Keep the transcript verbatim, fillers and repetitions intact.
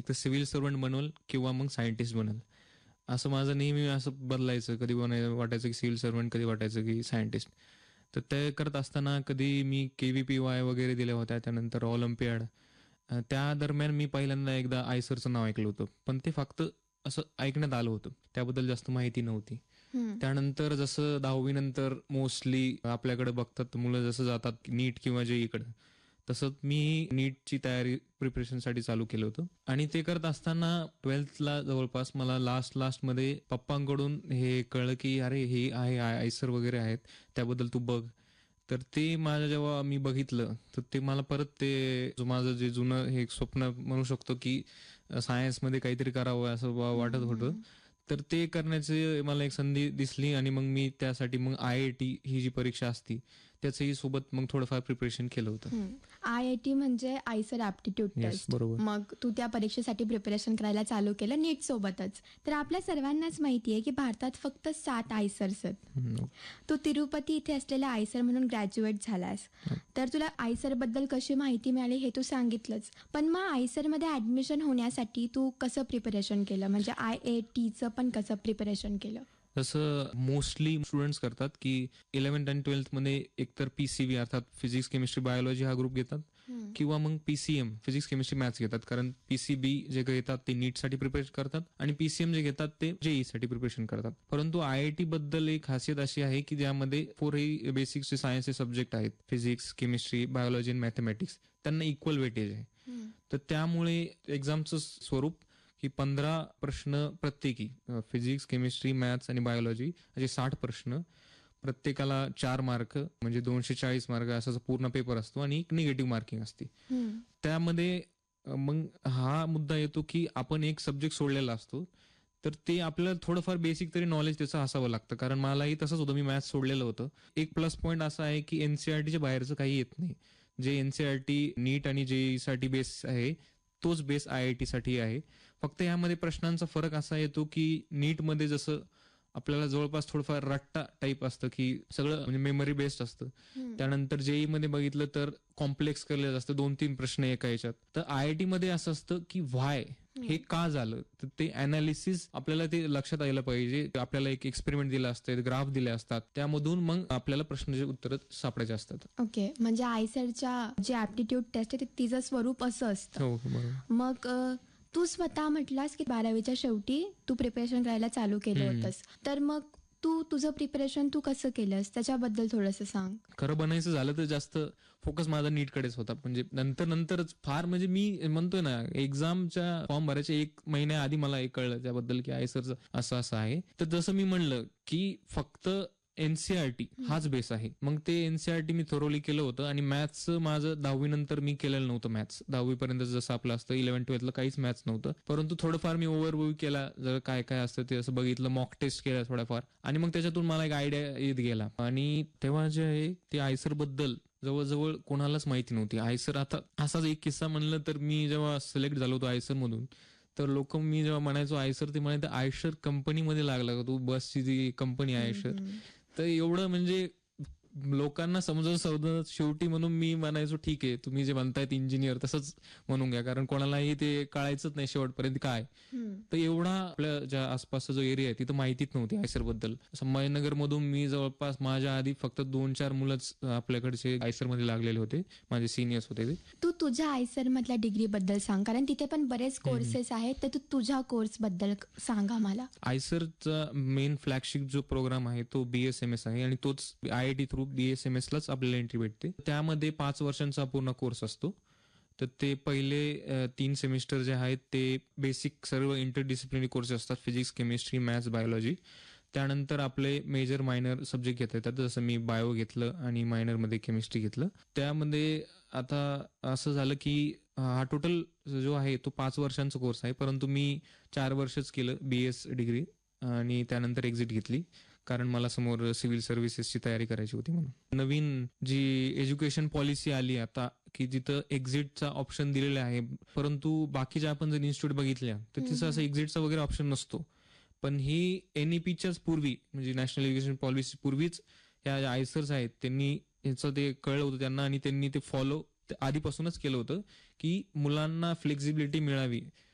एक तर civil servant बनल किंवा मग सायंटिस्ट बनल. असं माझं नेहमी असं बदलायचं, कधी बनाय वाटायचं की सिव्हिल सर्वंट, कधी वाटायचं की सायंटिस्ट. तर ते करत असताना कधी मी के व्ही पी वाय वगैरे दिल्या होत्या, त्यानंतर ऑलिम्पियाड. त्या दरम्यान मी पहिल्यांदा एकदा आयसरचं नाव ऐकलं होतं, पण ते फक्त असं ऐकण्यात आलं होतं, त्याबद्दल जास्त माहिती नव्हती. त्यानंतर जसं दहावी नंतर मोस्टली आपल्याकडे बघतात मुलं जसं जातात नीट किंवा जेईकडे, तसंच मी नीटची तयारी प्रिपरेशनसाठी चालू केलं होतं. आणि ते करत असताना ट्वेल्थला जवळपास मला लास्ट लास्ट मध्ये पप्पांकडून हे कळलं की अरे हे आहे आयसर वगैरे आहेत, त्याबद्दल तू बघ. तर ते माझं जेव्हा मी बघितलं तर ते मला परत ते जो माझं जे जुनं हे स्वप्न म्हणू शकतो की सायन्समध्ये काहीतरी करावं असं वाटत होतं, तर ते करण्याची मला एक संधी दिसली. आणि मग मी त्यासाठी मग आय आय टी ही जी परीक्षा असती त्याचंही सोबत मग थोडंफार प्रिपरेशन केलं होतं. आय आय टी म्हणजे आयसर ऍप्टिट्यूड टेस्ट. बरोबर. मग तू त्या परीक्षेसाठी प्रिपरेशन करायला चालू केलं नीट सोबतच. तर आपल्या सर्वांनाच माहिती आहे की भारतात फक्त सात आयसर्स आहेत. तू तिरुपती इथे असलेला आयसर म्हणून ग्रॅज्युएट झालास. तर तुला आयसर बद्दल कशी माहिती मिळाली हे तू सांगितलंच, पण मग आयसर मध्ये ऍडमिशन होण्यासाठी तू कसं प्रिपरेशन केलं, म्हणजे आय आय टीचं पण कसं प्रिपरेशन केलं? जसं मोस्टली स्टुडंट्स करतात की इलेव्हन्थ आणि ट्वेल्थ मध्ये एकतर पीसीबी अर्थात फिजिक्स केमिस्ट्री बायोलॉजी हा ग्रुप घेतात, किंवा मग पीसीएम फिजिक्स केमिस्ट्री मॅथ्स घेतात. कारण पीसीबी जे घेतात ते नीट साठी प्रिपेअर करतात आणि पीसीएम जे घेतात ते जेई साठी प्रिपरेशन करतात. परंतु आय आय टी बद्दल एक खासियत अशी आहे की ज्यामध्ये फोरही बेसिक सायन्सचे सब्जेक्ट आहेत, फिजिक्स केमिस्ट्री बायोलॉजी आणि मॅथमॅटिक्स, त्यांना इक्वल वेटेज आहे. तर त्यामुळे एक्झामचं स्वरूप की पंधरा प्रश्न प्रत्येकी, फिजिक्स केमिस्ट्री मॅथ्स आणि बायोलॉजी असे साठ प्रश्न, प्रत्येकाला चार मार्क म्हणजे दोनशे चाळीस मार्क असा पूर्ण पेपर असतो आणि एक निगेटिव्ह मार्किंग असते. त्यामध्ये मग हा मुद्दा येतो की आपण एक सब्जेक्ट सोडलेला असतो, तर ते आपल्याला थोडंफार बेसिक तरी नॉलेज त्याचं असावं लागतं. कारण मलाही तसंच होतं, मी मॅथ्स सोडलेलं होतं. एक प्लस पॉईंट असा आहे की एनसीआरटीच्या बाहेरचं काही येत नाही. जे एनसीआरटी नीट आणि जेई साठी बेस आहे तोच बेस आय आय टी साठी आहे. फक्त यामध्ये प्रश्नांचा फरक असा येतो की नीटमध्ये जसं आपल्याला जवळपास थोडंफार रट्टा टाईप असतं की सगळं म्हणजे मेमरी बेस्ड असतं. त्यानंतर जेई मध्ये बघितलं तर कॉम्प्लेक्स केलेलं असतं, दोन तीन प्रश्न एका याच्यात. तर आय आय टी मध्ये असं असतं की व्हाय हे का झालं, तर ते अनालिसिस आपल्याला ते लक्षात यायला पाहिजे. आपल्याला एक एक्सपेरिमेंट दिला असतं, ग्राफ दिले असतात, त्यामधून मग आपल्याला प्रश्नाचे उत्तर सापडायचे असतात. ओके, म्हणजे आयसरच्या जे ऍप्टिट्यूड टेस्ट आहे तिचं स्वरूप असं असतं. हो बरोबर. मग तू स्वतः म्हटलास की बारावीच्या शेवटी तू प्रिपरेशन करायला चालू केलं होतंस, तर मग तू तुझं प्रिपरेशन तू कसं केलंस त्याच्याबद्दल थोडंसं सांग. खरं बनायचं झालं तर जास्त फोकस माझा नीटकडेच होता. म्हणजे नंतर नंतरच फार म्हणजे मी म्हणतोय ना, एक्झामच्या फॉर्म भरायच्या एक महिन्या आधी मला एक कळलं त्याबद्दल की आयसरचं असं असं आहे. तर जसं मी म्हणलं की फक्त एनसीआरटी हाच बेस आहे. मग ते एनसीआरटी मी थोरोली केलं होतं. आणि मॅथ्सचं माझं दहावी नंतर मी केलेलं नव्हतं. मॅथ्स दहावी पर्यंत जसं आपलं असतं, इलेव्हन ट्वेल्थला काहीच मॅथ्स नव्हतं. परंतु थोडंफार मी ओव्हरव्ह्यू केला, जर काय काय असतं ते असं बघितलं, मॉक टेस्ट केला थोड्याफार, आणि मग त्याच्यातून मला एक आयडिया येत गेला. आणि तेव्हा जे आहे ते आयसर बद्दल जवळजवळ कोणालाच माहिती नव्हती. आयसर आता असाच एक किस्सा म्हणलं तर, मी जेव्हा सिलेक्ट झालो होतो आयसर मधून, तर लोक मी जेव्हा म्हणायचो आयसर, ते म्हणायचं आयशर कंपनीमध्ये लागला का तू, बसची जी कंपनी आहे आयशर. तर एवढं म्हणजे लोकांना समजत समजत शेवटी म्हणून मी म्हणायचो ठीक आहे, तुम्ही जे म्हणतायत इंजिनियर तसंच म्हणून घ्या, कारण कोणालाही ते कळायचंच नाही शेवटपर्यंत काय. तर एवढा आपल्या ज्या आसपासचा जो एरिया आहे तिथं माहितीच नव्हती आयसर बद्दल. संभाजीनगर मधून मी जवळपास माझ्या आधी फक्त दोन चार मुलंच आपल्याकडचे आयसर मध्ये लागलेले होते, माझे सिनियर्स होते ते. तू तुझ्या आयसर मधल्या डिग्री बद्दल सांग, कारण तिथे पण बरेच कोर्सेस आहेत, तर तू तुझ्या कोर्स बद्दल सांगा मला. आयसरचा मेन फ्लॅगशिप जो प्रोग्राम आहे तो बीएसएमएस आहे, आणि तोच I I T through BSMS लाच आपल्याला एंट्री भेटते. त्यामध्ये पाच वर्षांचा पूर्ण कोर्स असतो. तर ते पहिले तीन सेमिस्टर जे आहेत ते बेसिक सर्व इंटरडिसिप्लिनरी कोर्सेस असतात, फिजिक्स केमिस्ट्री मॅथ्स बायोलॉजी. त्यानंतर आपले मेजर मायनर सब्जेक्ट घेता येतात, जसं मी बायो घेतलं आणि मायनरमध्ये केमिस्ट्री घेतलं. त्यामध्ये आता असं झालं की हा टोटल जो आहे तो पाच वर्षांचा कोर्स आहे, परंतु मी चार वर्षच केलं बीएस डिग्री, आणि त्यानंतर एक्झिट घेतली, कारण मला समोर सिव्हिल सर्व्हिसेसची तयारी करायची होती म्हणून. नवीन जी एज्युकेशन पॉलिसी आली आता, की जिथं एक्झिटचा ऑप्शन दिलेला आहे, परंतु बाकीच्या आपण जर इन्स्टिट्यूट बघितल्या तर तिथं असं एक्झिटचा वगैरे ऑप्शन नसतो. पण ही एनईपीच्याच पूर्वी, म्हणजे नॅशनल एज्युकेशन पॉलिसी पूर्वीच ह्या आयसर्स आहेत त्यांनी ह्याचं ते कळलं होतं त्यांना, आणि त्यांनी ते फॉलो आधीपासूनच केलं होतं की मुलांना फ्लेक्झिबिलिटी मिळावी